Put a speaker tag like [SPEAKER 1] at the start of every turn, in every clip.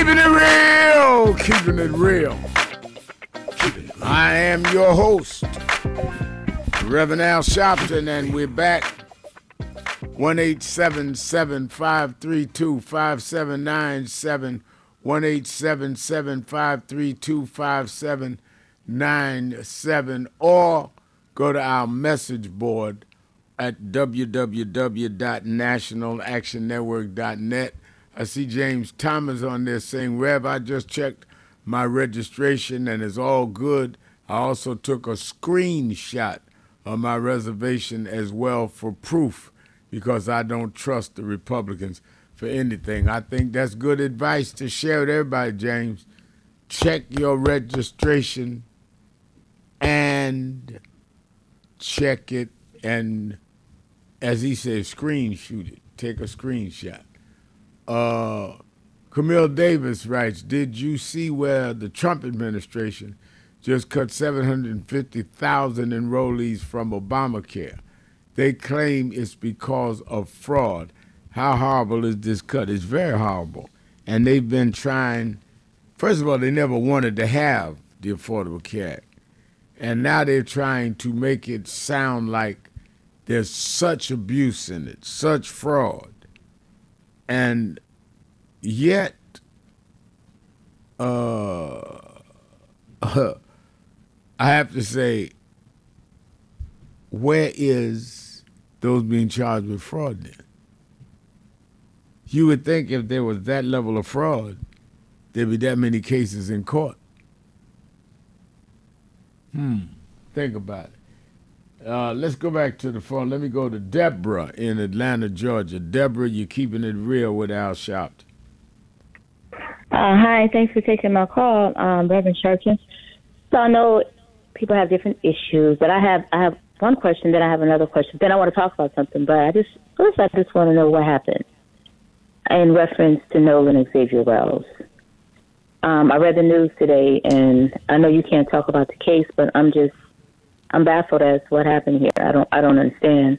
[SPEAKER 1] Keeping it real, keeping it real. I am your host, Reverend Al Sharpton, and we're back. 1-877-532-5797, 1-877-532-5797, or go to our message board at www.nationalactionnetwork.net. I see James Thomas on there saying, Rev, I just checked my registration and it's all good. I also took a screenshot of my reservation as well for proof because I don't trust the Republicans for anything. I think that's good advice to share with everybody, James. Check your registration and check it and, as he said, screen shoot it. Take a screenshot. Camille Davis writes, did you see where the Trump administration just cut 750,000 enrollees from Obamacare? They claim it's because of fraud. How horrible is this cut? It's very horrible. And they've been trying, first of all, they never wanted to have the Affordable Care Act. And now they're trying to make it sound like there's such abuse in it, such fraud. And yet, I have to say, where is those being charged with fraud then? You would think if there was that level of fraud, there'd be that many cases in court. Think about it. Let's go back to the phone. Let me go to Deborah in Atlanta, Georgia. Deborah, you're keeping it real with Al Sharpton.
[SPEAKER 2] Hi, thanks for taking my call, Reverend Sharpton. So I know people have different issues, but I have one question, then I have another question. Then I want to talk about something, but I just want to know what happened in reference to Nolan Xavier Wells. I read the news today, and I know you can't talk about the case, but I'm baffled as to what happened here. I don't understand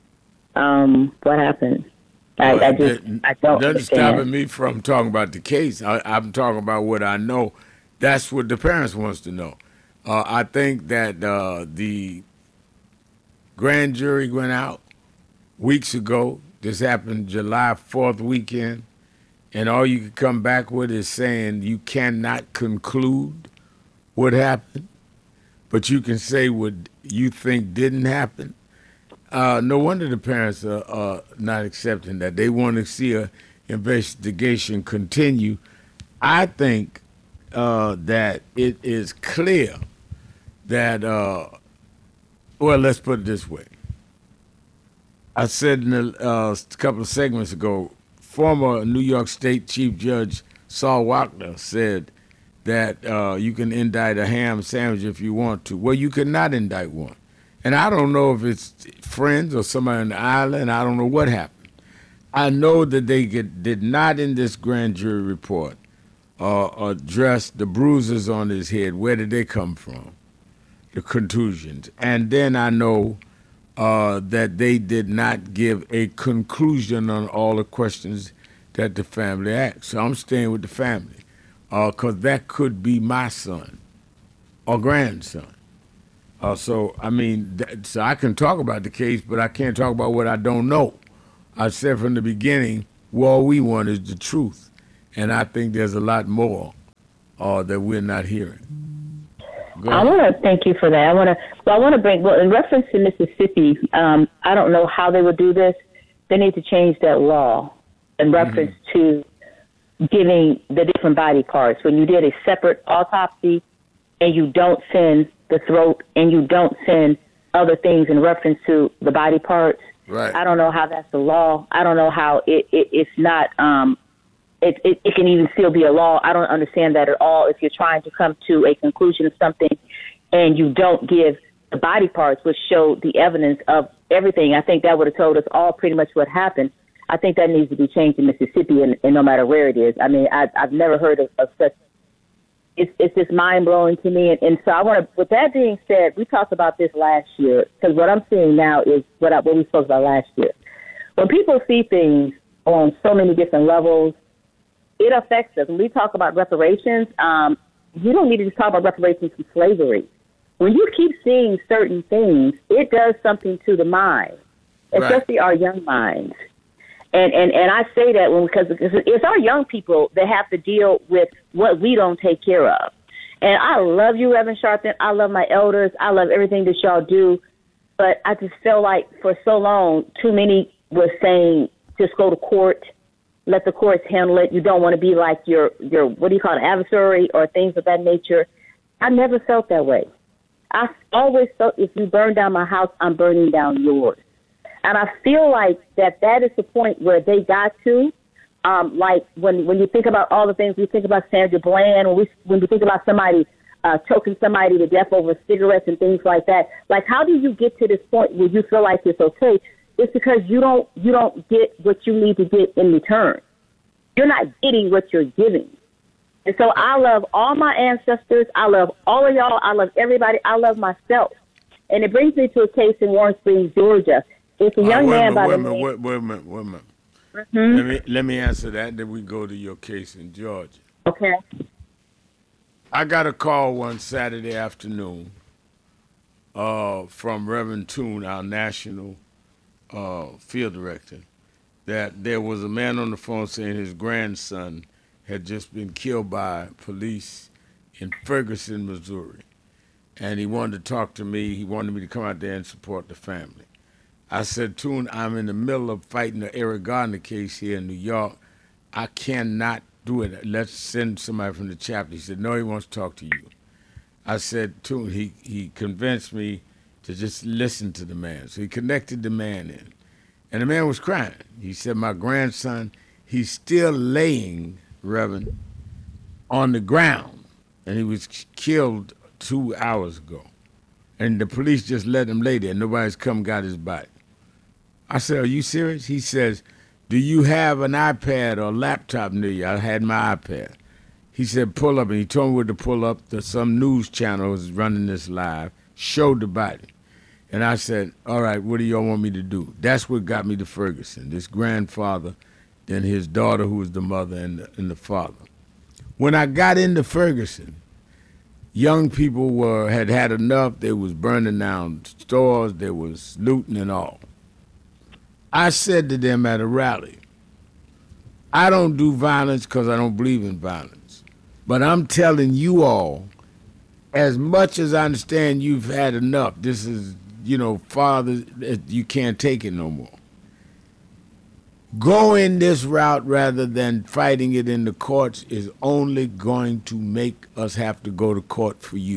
[SPEAKER 2] what happened. I don't
[SPEAKER 1] Doesn't
[SPEAKER 2] understand.
[SPEAKER 1] stop me from talking about the case. I'm talking about what I know. That's what the parents wants to know. I think that the grand jury went out weeks ago. This happened July 4th weekend. And all you can come back with is saying you cannot conclude what happened, but you can say what you think didn't happen. No wonder the parents are not accepting that. They want to see an investigation continue. I think that it is clear that, well, let's put it this way. I said in a couple of segments ago, former New York State Chief Judge Saul Wagner said that you can indict a ham sandwich if you want to. Well, you cannot indict one. And I don't know if it's friends or somebody on the island. I don't know what happened. I know that they did not in this grand jury report address the bruises on his head. Where did they come from? The contusions. And then I know that they did not give a conclusion on all the questions that the family asked. So I'm staying with the family because that could be my son or grandson. So I can talk about the case, but I can't talk about what I don't know. I said from the beginning, all we want is the truth. And I think there's a lot more that we're not hearing.
[SPEAKER 2] I want to thank you for that. I want to bring, in reference to Mississippi, I don't know how they would do this. They need to change that law in reference to giving the different body parts. When you did a separate autopsy and you don't send the throat and you don't send other things in reference to the body parts,
[SPEAKER 1] right.
[SPEAKER 2] I don't know how that's the law. I don't know how it's not, it can even still be a law. I don't understand that at all. If you're trying to come to a conclusion of something and you don't give the body parts, which show the evidence of everything, I think that would have told us all pretty much what happened. I think that needs to be changed in Mississippi, and no matter where it is. I mean, I've never heard of such. It's just mind-blowing to me. And so I want to, with that being said, we talked about this last year, because what I'm seeing now is what we spoke about last year. When people see things on so many different levels, it affects us. When we talk about reparations, you don't need to just talk about reparations from slavery. When you keep seeing certain things, it does something to the mind, especially our young minds. And I say that because it's our young people that have to deal with what we don't take care of. And I love you, Reverend Sharpton. I love my elders. I love everything that y'all do. But I just feel like for so long, too many were saying, just go to court, let the courts handle it. You don't want to be like your what do you call it, adversary or things of that nature. I never felt that way. I always felt if you burn down my house, I'm burning down yours. And I feel like that is the point where they got to. Like when you think about all the things we think about Sandra Bland, when we think about somebody choking somebody to death over cigarettes and things like that. Like, how do you get to this point where you feel like it's okay? It's because you don't get what you need to get in return. You're not getting what you're giving. And so I love all my ancestors. I love all of y'all. I love everybody. I love myself. And it brings me to a case in Warren Springs, Georgia. It's a young man by the name. Wait a minute.
[SPEAKER 1] Mm-hmm. Let me answer that. Then we go to your case in Georgia.
[SPEAKER 2] Okay.
[SPEAKER 1] I got a call one Saturday afternoon from Reverend Toon, our national field director, that there was a man on the phone saying his grandson had just been killed by police in Ferguson, Missouri. And he wanted to talk to me. He wanted me to come out there and support the family. I said, Toon, I'm in the middle of fighting the Eric Gardner case here in New York. I cannot do it. Let's send somebody from the chapter. He said, no, he wants to talk to you. I said, Toon, he convinced me to just listen to the man. So he connected the man in. And the man was crying. He said, my grandson, he's still laying, Reverend, on the ground. And he was killed 2 hours ago. And the police just let him lay there. Nobody's come and got his body. I said, are you serious? He says, do you have an iPad or laptop near you? I had my iPad. He said, pull up. And he told me where to pull up. Some news channel was running this live, showed the body. And I said, all right, what do y'all want me to do? That's what got me to Ferguson, this grandfather, then his daughter, who was the mother, and the father. When I got into Ferguson, young people had enough. They was burning down stores. There was looting and all. I said to them at a rally, I don't do violence because I don't believe in violence. But I'm telling you all, as much as I understand you've had enough, this is, father, you can't take it no more. Going this route rather than fighting it in the courts is only going to make us have to go to court for you.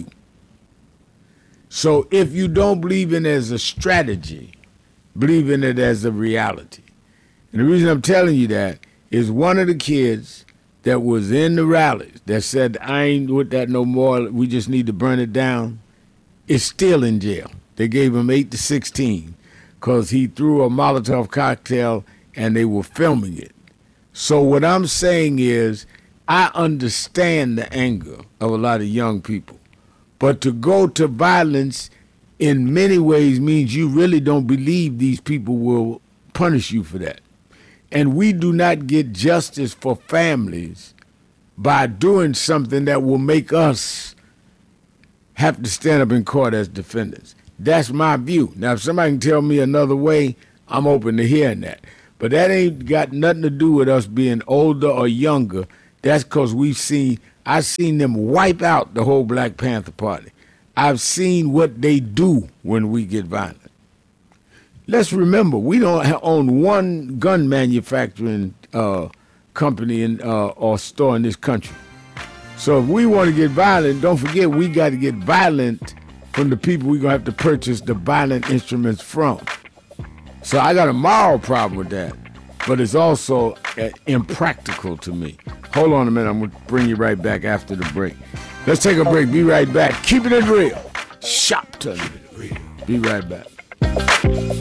[SPEAKER 1] So if you don't believe in it as a strategy, believe in it as a reality. And the reason I'm telling you that is one of the kids that was in the rallies that said, I ain't with that no more, we just need to burn it down, is still in jail. They gave him 8 to 16 because he threw a Molotov cocktail and they were filming it. So what I'm saying is, I understand the anger of a lot of young people, but to go to violence in many ways means you really don't believe these people will punish you for that. And we do not get justice for families by doing something that will make us have to stand up in court as defendants. That's my view. Now, if somebody can tell me another way, I'm open to hearing that. But that ain't got nothing to do with us being older or younger. That's because I've seen them wipe out the whole Black Panther Party. I've seen what they do when we get violent. Let's remember, we don't own one gun manufacturing company or store in this country. So if we want to get violent, don't forget we got to get violent from the people we're going to have to purchase the violent instruments from. So I got a moral problem with that, but it's also impractical to me. Hold on a minute. I'm going to bring you right back after the break. Let's take a break. Be right back. Keeping it real. Shop to it real. Be right back.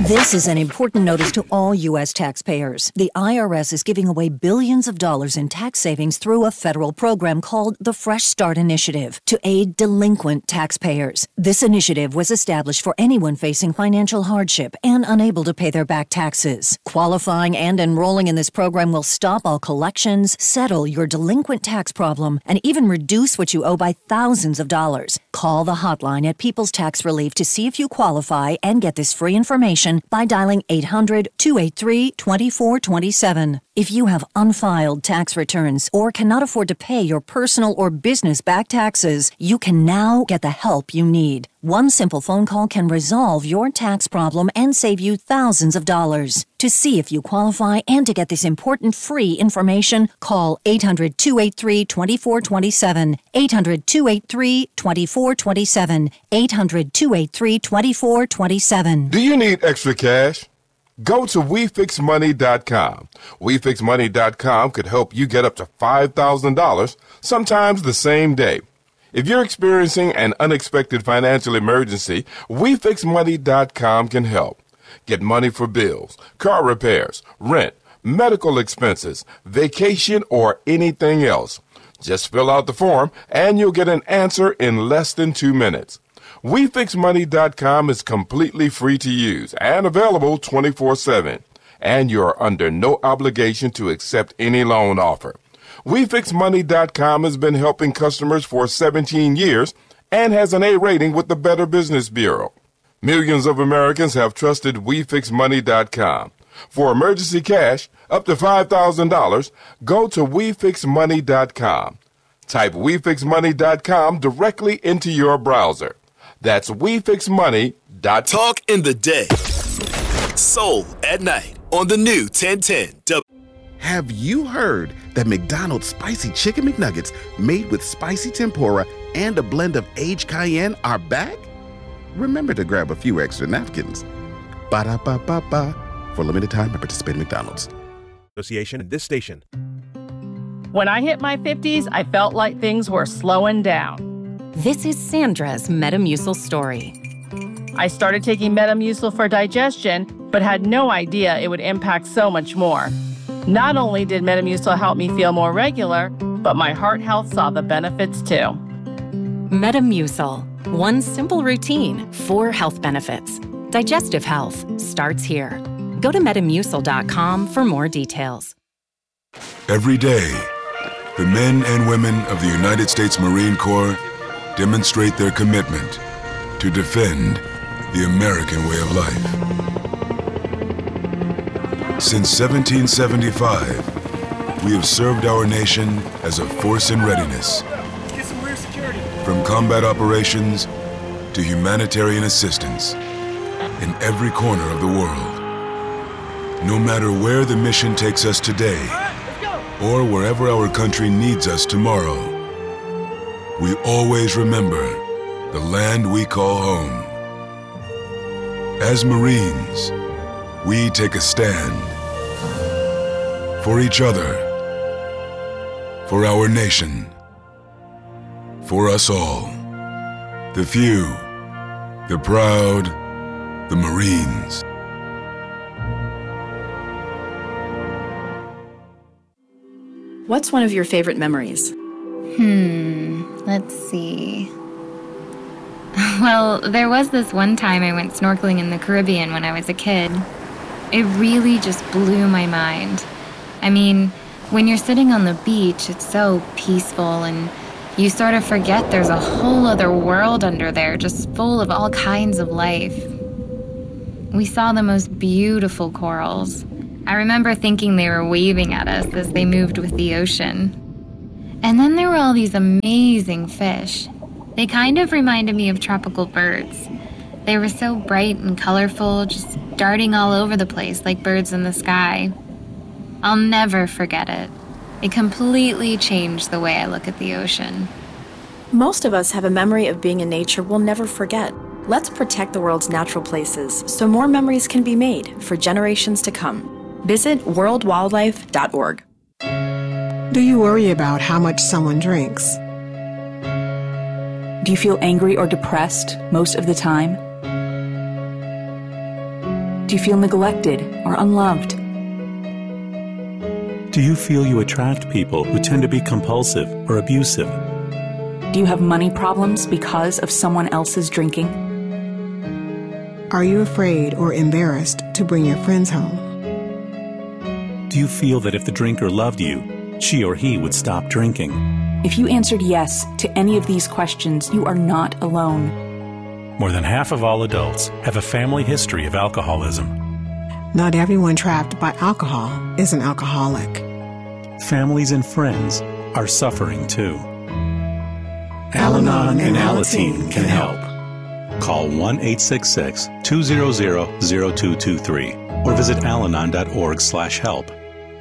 [SPEAKER 3] This is an important notice to all U.S. taxpayers. The IRS is giving away billions of dollars in tax savings through a federal program called the Fresh Start Initiative to aid delinquent taxpayers. This initiative was established for anyone facing financial hardship and unable to pay their back taxes. Qualifying and enrolling in this program will stop all collections, settle your delinquent tax problem, and even reduce what you owe by thousands of dollars. Call the hotline at People's Tax Relief to see if you qualify and get this free information by dialing 800-283-2427. If you have unfiled tax returns or cannot afford to pay your personal or business back taxes, you can now get the help you need. One simple phone call can resolve your tax problem and save you thousands of dollars. To see if you qualify and to get this important free information, call 800-283-2427, 800-283-2427, 800-283-2427.
[SPEAKER 4] Do you need extra cash? Go to WeFixMoney.com. WeFixMoney.com could help you get up to $5,000, sometimes the same day. If you're experiencing an unexpected financial emergency, WeFixMoney.com can help. Get money for bills, car repairs, rent, medical expenses, vacation, or anything else. Just fill out the form and you'll get an answer in less than 2 minutes. WeFixMoney.com is completely free to use and available 24/7. And you're under no obligation to accept any loan offer. WeFixMoney.com has been helping customers for 17 years and has an A rating with the Better Business Bureau. Millions of Americans have trusted WeFixMoney.com. For emergency cash, up to $5,000, go to WeFixMoney.com. Type WeFixMoney.com directly into your browser. That's WeFixMoney.com.
[SPEAKER 5] Talk in the day. Soul at night on the new 1010.
[SPEAKER 6] Have you heard that McDonald's Spicy Chicken McNuggets made with spicy tempura and a blend of aged cayenne are back? Remember to grab a few extra napkins. Ba-da-ba-ba-ba. For limited time at participating McDonald's.
[SPEAKER 7] Association and this station.
[SPEAKER 8] When I hit my 50s, I felt like things were slowing down.
[SPEAKER 9] This is Sandra's Metamucil story.
[SPEAKER 8] I started taking Metamucil for digestion, but had no idea it would impact so much more. Not only did Metamucil help me feel more regular, but my heart health saw the benefits too.
[SPEAKER 9] Metamucil. One simple routine, 4 health benefits. Digestive health starts here. Go to Metamucil.com for more details.
[SPEAKER 10] Every day, the men and women of the United States Marine Corps demonstrate their commitment to defend the American way of life. Since 1775, we have served our nation as a force in readiness. From combat operations to humanitarian assistance in every corner of the world. No matter where the mission takes us today, or wherever our country needs us tomorrow, we always remember the land we call home. As Marines, we take a stand for each other, for our nation, for us all. The few, the proud, the Marines.
[SPEAKER 11] What's one of your favorite memories?
[SPEAKER 12] Let's see. Well, there was this one time I went snorkeling in the Caribbean when I was a kid. It really just blew my mind. I mean, when you're sitting on the beach, it's so peaceful and you sort of forget there's a whole other world under there just full of all kinds of life. We saw the most beautiful corals. I remember thinking they were waving at us as they moved with the ocean. And then there were all these amazing fish. They kind of reminded me of tropical birds. They were so bright and colorful, just darting all over the place like birds in the sky. I'll never forget it. It completely changed the way I look at the ocean.
[SPEAKER 11] Most of us have a memory of being in nature we'll never forget. Let's protect the world's natural places so more memories can be made for generations to come. Visit worldwildlife.org.
[SPEAKER 13] Do you worry about how much someone drinks?
[SPEAKER 14] Do you feel angry or depressed most of the time? Do you feel neglected or unloved?
[SPEAKER 15] Do you feel you attract people who tend to be compulsive or abusive?
[SPEAKER 14] Do you have money problems because of someone else's drinking?
[SPEAKER 13] Are you afraid or embarrassed to bring your friends home?
[SPEAKER 15] Do you feel that if the drinker loved you, she or he would stop drinking?
[SPEAKER 14] If you answered yes to any of these questions, you are not alone.
[SPEAKER 15] More than half of all adults have a family history of alcoholism.
[SPEAKER 13] Not everyone trapped by alcohol is an alcoholic.
[SPEAKER 15] Families and friends are suffering too.
[SPEAKER 13] Al-Anon
[SPEAKER 15] and Alateen can help. Call 1-866-200-0223 or visit alanon.org/help.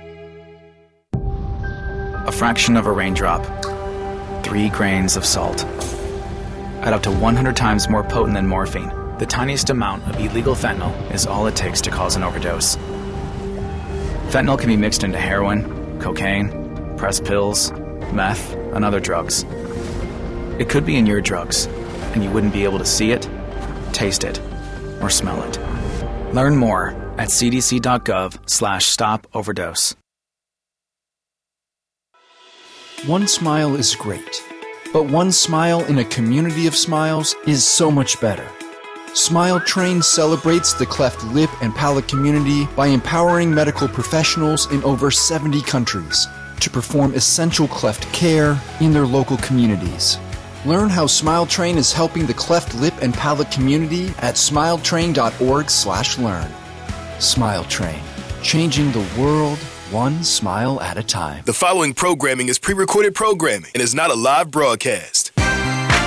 [SPEAKER 16] A fraction of a raindrop, 3 grains of salt. At up to 100 times more potent than morphine, the tiniest amount of illegal fentanyl is all it takes to cause an overdose. Fentanyl can be mixed into heroin, cocaine, pressed pills, meth, and other drugs. It could be in your drugs, and you wouldn't be able to see it, taste it, or smell it. Learn more at cdc.gov/stop-overdose.
[SPEAKER 17] One smile is great, but one smile in a community of smiles is so much better. Smile Train celebrates the cleft lip and palate community by empowering medical professionals in over 70 countries to perform essential cleft care in their local communities. Learn how Smile Train is helping the cleft lip and palate community at smiletrain.org/learn. Smile Train, changing the world one smile at a time.
[SPEAKER 5] The following programming is pre-recorded programming and is not a live broadcast.